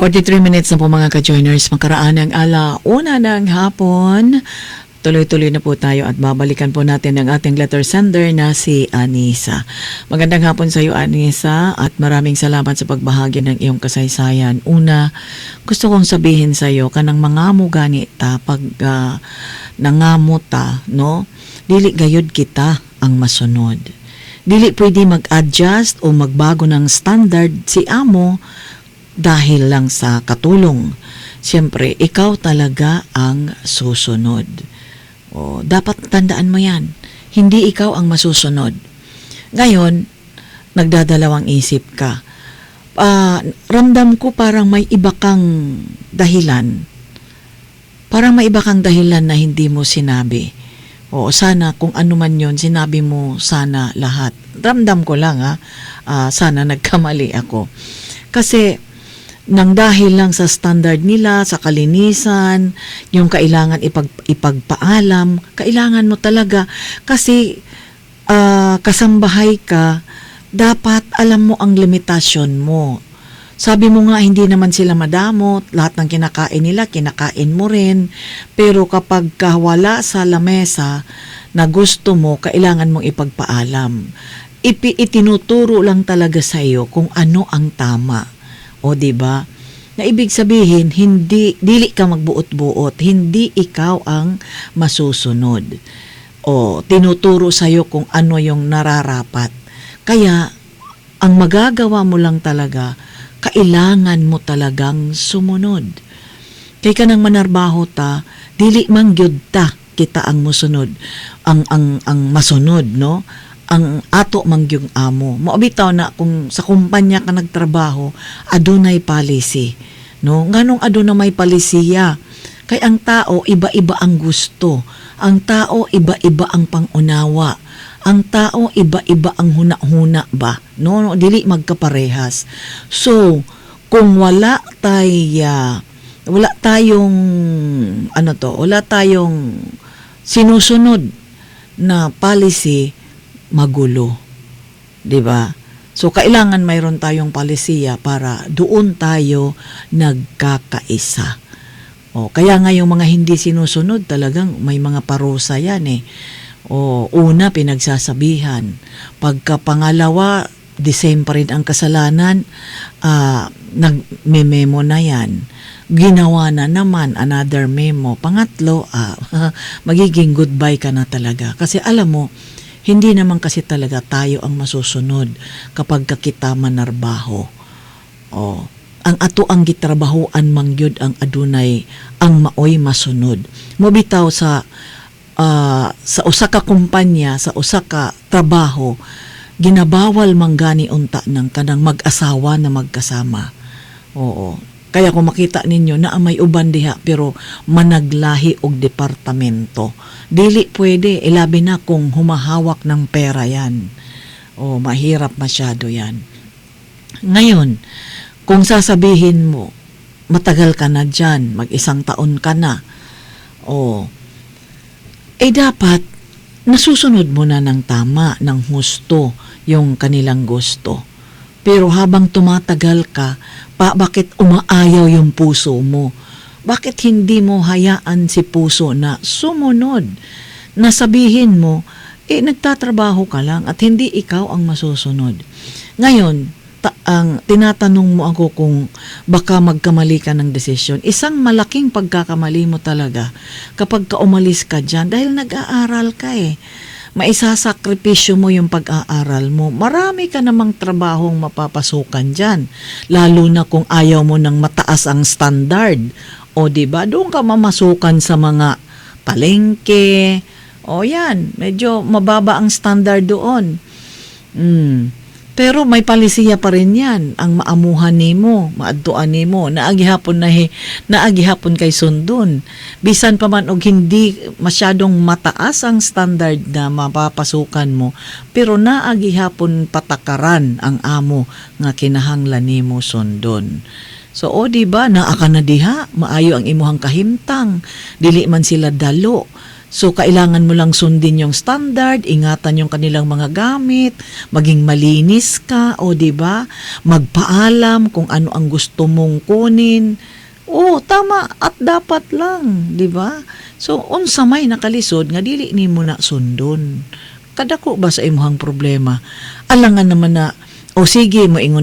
43 minutes na po mga ka-joiners. Makaraan ng alauna ng hapon. Tuloy-tuloy na po tayo at babalikan po natin ang ating letter sender na si Anisa. Magandang hapon sa iyo, Anisa, at maraming salamat sa pagbahagi ng iyong kasaysayan. Una, gusto kong sabihin sa iyo kanang mangamo gani ta pag nangamo ta, no? Dili gayud kita ang masunod. Dili pwede mag-adjust o magbago ng standard si amo dahil lang sa katulong. Siyempre, ikaw talaga ang susunod. O, dapat tandaan mo yan. Hindi ikaw ang masusunod. Ngayon, nagdadalawang isip ka. Ramdam ko parang may iba kang dahilan. Parang may iba kang dahilan na hindi mo sinabi. O, sana kung ano man yun, sinabi mo sana lahat. Ramdam ko lang sana nagkamali ako. Kasi, nang dahil lang sa standard nila, sa kalinisan, yung kailangan ipagpaalam, kailangan mo talaga. Kasi kasambahay ka, dapat alam mo ang limitasyon mo. Sabi mo nga, hindi naman sila madamot, lahat ng kinakain nila, kinakain mo rin. Pero kapag wala sa lamesa na gusto mo, kailangan mong ipagpaalam. Itinuturo lang talaga sa iyo kung ano ang tama. O diba? Na ibig sabihin, dili ka magbuot-buot, hindi ikaw ang masusunod. O tinuturo sa iyo kung ano yung nararapat. Kaya ang magagawa mo lang talaga, kailangan mo talagang sumunod. Kay ka nang manarbaho ta, dili man gyud ta kita ang musunod, ang masunod, no? Ang ato mangyong amo. Maabitaw na kung sa kumpanya ka nagtrabaho, adunay policy. No? Nganong aduna may palisiya? Kay ang tao, iba-iba ang gusto. Ang tao, iba-iba ang pangunawa. Ang tao, iba-iba ang huna-huna ba? No? Dili magkaparehas. So, kung wala tayong sinusunod na policy, magulo, 'di ba? So kailangan mayroon tayong palisiya para doon tayo nagkakaisa. O kaya nga yung mga hindi sinusunod talagang may mga parusa yan eh. O una pinagsasabihan, pagka pangalawa the same pa rin ang kasalanan, nagme-memo na yan. Ginawa na naman another memo. Pangatlo, magiging goodbye ka na talaga. Kasi alam mo, hindi naman kasi talaga tayo ang masusunod kapag kita manarbaho. O, ang ato ang gitrabahoan mangyod ang adunay ang maoy masunod. Mobitaw sa usa ka kumpanya, sa usa ka trabaho, ginabawal manggani unta ng kanang mag-asawa na magkasama. Oo. Kaya kung makita ninyo na may uban diha pero managlahi og departamento, dili pwede, ilabi na kung humahawak ng pera yan. O mahirap masyado yan. Ngayon, kung sasabihin mo, matagal ka na dyan, mag-1 taon ka na, dapat nasusunod mo na ng tama, ng husto, yung kanilang gusto. Pero habang tumatagal ka, bakit umaayaw yung puso mo? Bakit hindi mo hayaan si puso na sumunod? Na sabihin mo, nagtatrabaho ka lang at hindi ikaw ang masusunod. Ngayon, ang tinatanong mo ako kung baka magkamali ka ng desisyon. Isang malaking pagkakamali mo talaga kapag ka umalis ka dyan dahil nag-aaral ka eh. Maisasakripisyo mo yung pag-aaral mo. Marami ka namang trabahong mapapasukan dyan. Lalo na kung ayaw mo ng mataas ang standard. O diba, doon ka mamasukan sa mga palengke. O yan, medyo mababa ang standard doon. Pero may palisiya pa rin yan. Ang maamuhan nimo, maadtuan nimo, naagihapon kay sundon. Bisan pa man og hindi masyadong mataas ang standard na mapapasukan mo, pero naagihapon patakaran ang amo nga kinahanglan nimo sundon. So diba, naa ka na diha, maayo ang imuhang kahimtang, dili man sila dalo. So, kailangan mo lang sundin yung standard, ingatan yung kanilang mga gamit, maging malinis ka, o 'di ba? Magpaalam kung ano ang gusto mong kunin. Oo, tama at dapat lang, 'di ba? So, unsa may nakalisod nga dili nimo na sundon. Kadako ba sa imong problema? Alangan naman na o sige, moingon